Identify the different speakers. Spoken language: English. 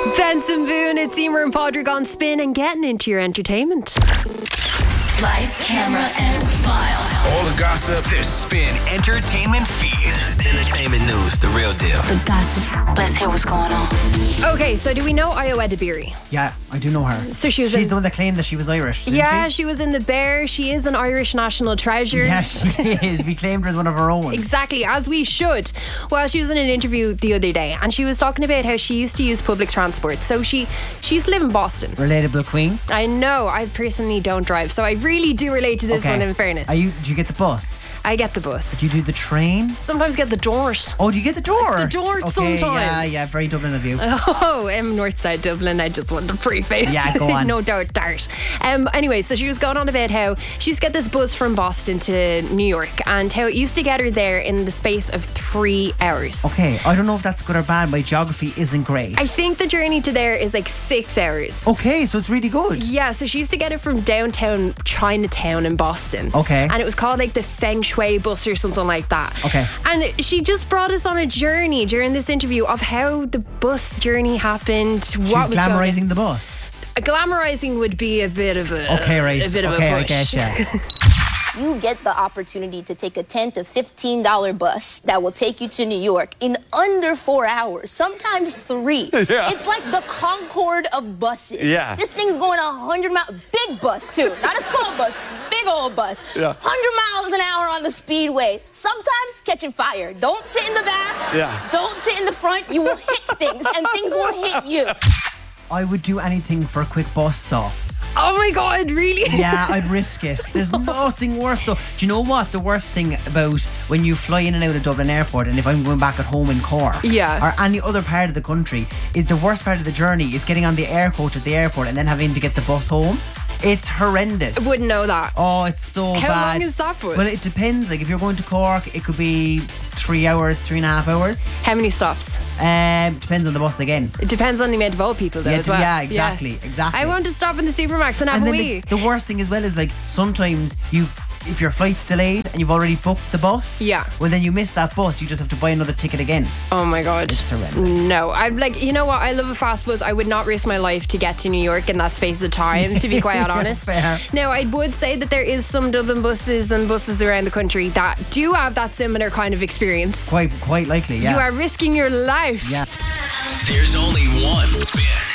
Speaker 1: Benson Boone, it's Emer and Padraig on Spin and getting into your entertainment.
Speaker 2: Lights, camera, and smile.
Speaker 3: All the gossip.
Speaker 4: The Spin Entertainment Feed.
Speaker 5: Entertainment news, the real deal.
Speaker 2: The gossip. Let's hear what's going on.
Speaker 1: Okay, so do we know Io Edebiri?
Speaker 6: Yeah, I do know her.
Speaker 1: So she's
Speaker 6: the one that claimed that she was Irish, didn't
Speaker 1: she was in The Bear. She is an Irish national treasure.
Speaker 6: Yeah, she is. We claimed her as one of our own.
Speaker 1: Exactly, as we should. Well, she was in an interview the other day and she was talking about how she used to use public transport. So she used to live in Boston.
Speaker 6: Relatable queen.
Speaker 1: I know, I personally don't drive, so I really do relate to this one, in fairness.
Speaker 6: Do you get the bus?
Speaker 1: I get the bus.
Speaker 6: Do you do the train?
Speaker 1: Sometimes get the Dort.
Speaker 6: Oh, do you get the Dort?
Speaker 1: The Dort sometimes.
Speaker 6: Yeah, very Dublin of you.
Speaker 1: Oh, Northside Dublin, I just want to preface.
Speaker 6: Yeah, go on.
Speaker 1: No doubt, Dart. Anyway, so she was going on about how she used to get this bus from Boston to New York and how it used to get her there in the space of 3 hours.
Speaker 6: Okay, I don't know if that's good or bad. My geography isn't great.
Speaker 1: I think the journey to there is like 6 hours.
Speaker 6: Okay, so it's really good.
Speaker 1: Yeah, so she used to get it from downtown Chinatown in Boston.
Speaker 6: Okay.
Speaker 1: And it was called like the Feng Shui bus or something like that.
Speaker 6: Okay.
Speaker 1: And she just brought us on a journey during this interview of how the bus journey happened.
Speaker 6: She's glamorising the bus.
Speaker 1: Glamorising would be a bit of a
Speaker 6: right.
Speaker 1: A bit of a push.
Speaker 6: I get you.
Speaker 7: You get the opportunity to take a $10 to $15 bus that will take you to New York in under 4 hours, sometimes 3.
Speaker 4: Yeah.
Speaker 7: It's like the Concorde of buses.
Speaker 4: Yeah.
Speaker 7: This thing's going 100 miles, big bus too, not a small bus, big old bus.
Speaker 4: Yeah.
Speaker 7: 100 miles an hour on the speedway, sometimes catching fire. Don't sit in the back.
Speaker 4: Yeah.
Speaker 7: Don't sit in the front. You will hit things and things will hit you.
Speaker 6: I would do anything for a quick bus stop.
Speaker 1: Oh my God, really?
Speaker 6: Yeah, I'd risk it. There's nothing worse though. Do you know what? The worst thing about when you fly in and out of Dublin Airport, and if I'm going back at home in Cork or any other part of the country, is the worst part of the journey is getting on the air coach at the airport and then having to get the bus home. It's horrendous.
Speaker 1: I wouldn't know that.
Speaker 6: Oh, it's so bad.
Speaker 1: How long is that bus?
Speaker 6: Well, it depends. Like if you're going to Cork, it could be 3 hours, 3.5 hours.
Speaker 1: How many stops?
Speaker 6: Depends on the bus again.
Speaker 1: It depends on the amount of old people though as well.
Speaker 6: Yeah, exactly.
Speaker 1: I want to stop in the Supermax and have a wee.
Speaker 6: The worst thing as well is like sometimes if your flight's delayed and you've already booked the bus, well then you miss that bus, you just have to buy another ticket again.
Speaker 1: Oh my God.
Speaker 6: It's horrendous.
Speaker 1: No, I'm like, you know what, I love a fast bus. I would not risk my life to get to New York in that space of time, to be quite honest.
Speaker 6: Fair.
Speaker 1: Now, I would say that there is some Dublin buses and buses around the country that do have that similar kind of experience.
Speaker 6: Quite likely, yeah.
Speaker 1: You are risking your life.
Speaker 6: Yeah.
Speaker 4: There's only one Spin.